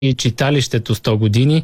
и читалището 100 години,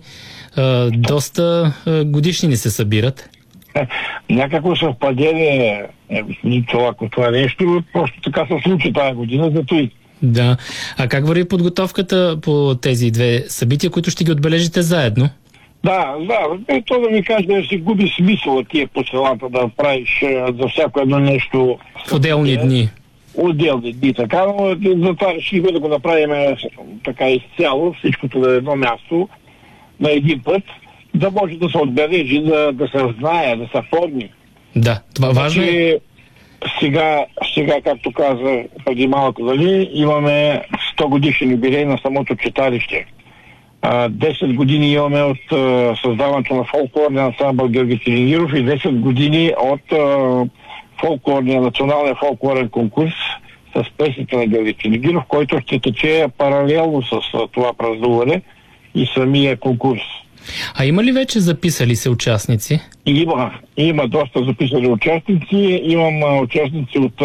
доста годишнини се събират. Някакво съвпадение ако това нещо, просто така се случи тази година, зато и. Да. А как върви подготовката по тези две събития, които ще ги отбележите заедно? Да. То да ми кажа, да си губи смисъл тия по селата да правиш за всяко едно нещо. В отделни дни. Отделни дни, така, но затова решихме да го направим така изцяло, всичкото на едно място, на един път, да може да се отбележи, да се знае, да се форми. Да, това важно е. Сега, както каза преди малко, имаме 100 годишен юбилей на самото читалище. 10 години имаме от създаването на фолклорния ансамбъл Георги Чилингиров и 10 години от националния фолклорен конкурс с песните на Георги Чилингиров, който ще тече паралелно с това празнуване и самия конкурс. А има ли вече записали се участници? Има доста записали участници. Имам участници от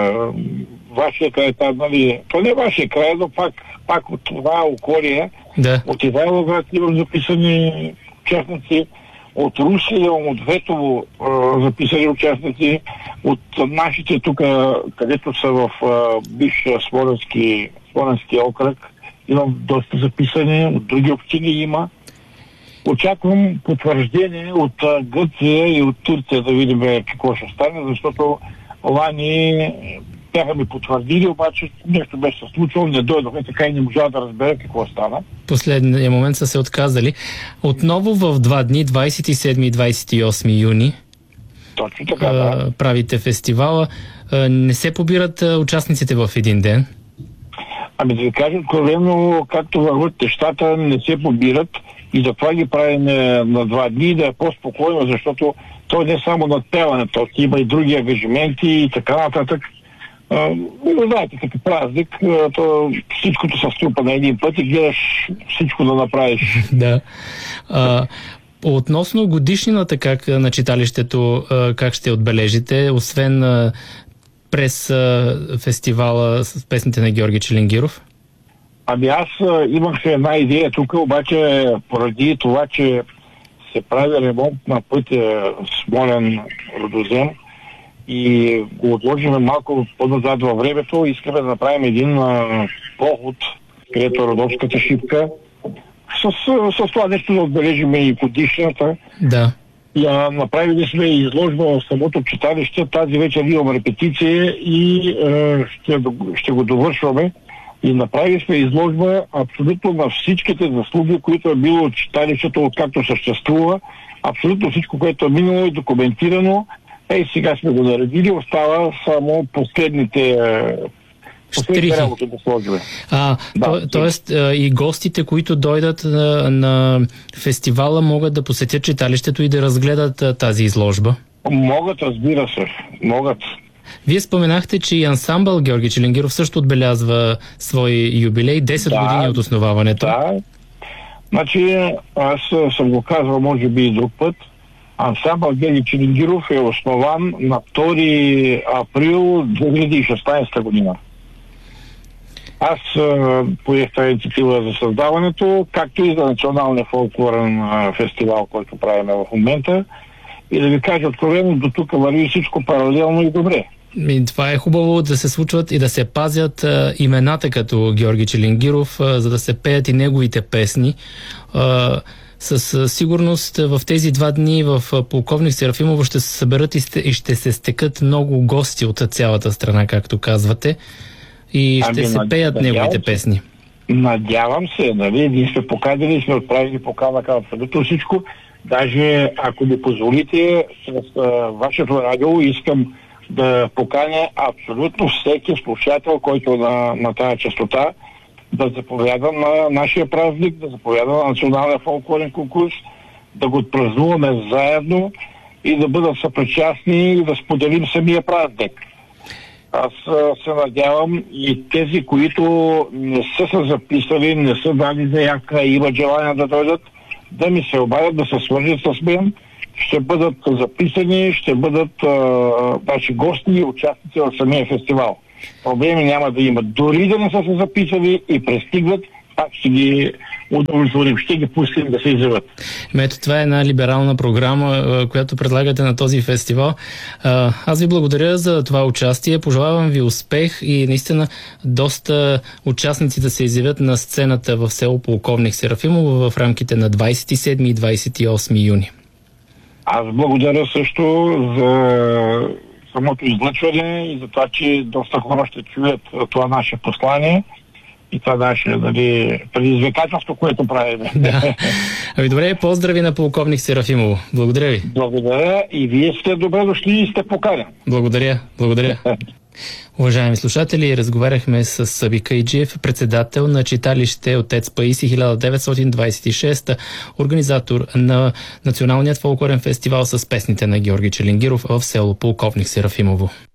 вашия край, нали? То не е вашия край, но пак от това околие. Да. От Ивайловград имам записани участници. От Русе имам от Ветово записали участници. От нашите тук, където са в бивш Смолянски окръг, имам доста записани. От други общини има. Очаквам потвърждение от Гърция и от Турция да видим какво ще стане, защото лани бяха ми потвърдили, обаче нещо беше се случило, не дойдоха, така и не можа да разбера какво стана. Последния момент са се отказали. Отново в 2 дни, 27 и 28 юни, точно така, да. Правите фестивала. Не се побират участниците в един ден? Ами да ви кажа откровено, както върват нещата, не се побират. И затова ги правим на 2 дни, да е по-спокойно, защото то не е само надпеването, има и други ангажименти и така нататък. Знаете, като празник, то всичкото се струпа на един път и гледаш всичко да направиш. Да. Относно годишнината на читалището, как ще отбележите, освен през фестивала с песните на Георги Чилингиров? Ами аз имах една идея тук, обаче поради това, че се прави ремонт на пътя Смолян-Рудозем и го отложим малко по-назад във времето, искаме да направим един поход, където е Родопската шипка. С това нещо да отбележим и годишната. Да. Направили сме изложба в самото читалище. Тази вечер имам репетиция и ще го довършваме. И направили сме изложба абсолютно на всичките заслуги, които е било от читалището, откакто съществува. Абсолютно всичко, което е минало и документирано. Сега сме го наредили, остава само последните работи да сложим. Тоест и гостите, които дойдат на фестивала, могат да посетят читалището и да разгледат тази изложба? Могат, разбира се. Могат. Вие споменахте, че и ансамбъл Георги Чилингиров също отбелязва свой юбилей, 10 години от основаването. Да. Значи, аз съм го казвал, може би и друг път. Ансамбъл Георги Чилингиров е основан на 2 април 2016 година. Аз поех тази инициатива за създаването, както и за националния фолклорен фестивал, който правим в момента. И да ви кажа откровено, до тук върви всичко паралелно и добре. Това е хубаво да се случват и да се пазят имената като Георги Чилингиров, за да се пеят и неговите песни. Със сигурност в тези 2 дни в полковник Серафимово ще се съберат и ще се стекат много гости от цялата страна, както казвате, и ще се пеят неговите песни. Надявам се, нали? Ние сме поканили, сме отправили покана към абсолютно всичко. Даже, ако ми позволите, с вашето радио искам да поканя абсолютно всеки слушател, който на тази честота, да заповяда на нашия празник, да заповяда на националния фолклорен конкурс, да го отпразнуваме заедно и да бъдат съпричастни и да споделим самия празник. Аз се надявам и тези, които не са се записали, не са дали заявка и имат желание да дойдат, да ми се обадят, да се свържат с мен. Ще бъдат записани, ще бъдат наши гости и участници в самия фестивал. Проблеми няма да имат. Дори да не са се записали и пристигат, пак ще ги удовлетворим, ще ги пустим да се изяват. Ето, това е една либерална програма, която предлагате на този фестивал. Аз ви благодаря за това участие, пожелавам ви успех и наистина доста участници да се изявят на сцената в село Полковник Серафимово в рамките на 27 и 28 юни. Аз благодаря също за самото излъчване и за това, че доста хора ще чуят това наше послание и това наше предизвикателство, което правим. Да. Добре, поздрави на полковник Серафимово. Благодаря ви. Благодаря и вие сте добре дошли и сте поканени. Благодаря. Уважаеми слушатели, разговаряхме с Саби Кайджиев, председател на читалище Отец Паисий 1926, организатор на Националният фолклорен фестивал с песните на Георги Челингиров в село Полковник Серафимово.